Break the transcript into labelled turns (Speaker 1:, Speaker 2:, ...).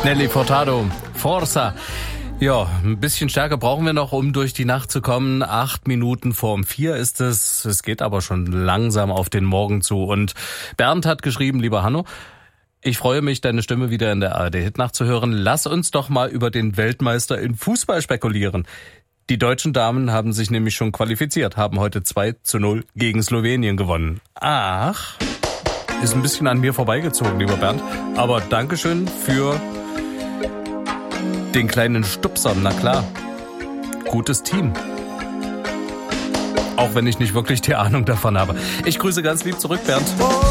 Speaker 1: Nelly Furtado, Forza. Ja, ein bisschen stärker brauchen wir noch, um durch die Nacht zu kommen. 8 Minuten vorm 4 ist es. Es geht aber schon langsam auf den Morgen zu. Und Bernd hat geschrieben, lieber Hanno, ich freue mich, deine Stimme wieder in der ARD-Hitnacht zu hören. Lass uns doch mal über den Weltmeister in Fußball spekulieren. Die deutschen Damen haben sich nämlich schon qualifiziert, haben heute 2-0 gegen Slowenien gewonnen. Ach, ist ein bisschen an mir vorbeigezogen, lieber Bernd. Aber Dankeschön für den kleinen Stupser, na klar. Gutes Team. Auch wenn ich nicht wirklich die Ahnung davon habe. Ich grüße ganz lieb zurück, Bernd.